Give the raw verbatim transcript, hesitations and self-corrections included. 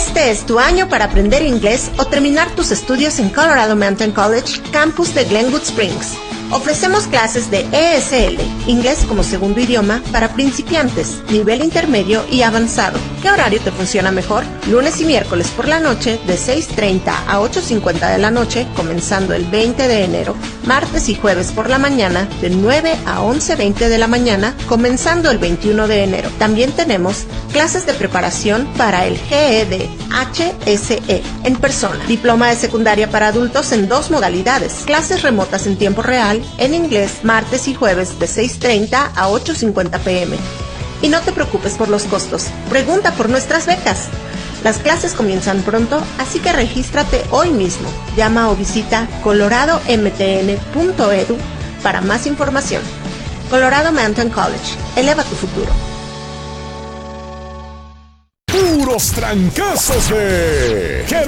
Este es tu año para aprender inglés o terminar tus estudios en Colorado Mountain College, campus de Glenwood Springs. Ofrecemos clases de E S L, inglés como segundo idioma, para principiantes, nivel intermedio y avanzado. ¿Qué horario te funciona mejor? Lunes y miércoles por la noche de seis treinta a ocho cincuenta de la noche, comenzando el veinte de enero. Martes y jueves por la mañana de nueve a once veinte de la mañana, comenzando el veintiuno de enero. También tenemos clases de preparación para el G E D H S E en persona. Diploma de secundaria para adultos en dos modalidades. Clases remotas en tiempo real en inglés martes y jueves de seis treinta a ocho cincuenta pm. Y no te preocupes por los costos. Pregunta por nuestras becas. Las clases comienzan pronto, así que regístrate hoy mismo. Llama o visita colorado m t n punto e d u para más información. Colorado Mountain College. Eleva tu futuro. Puros trancazos de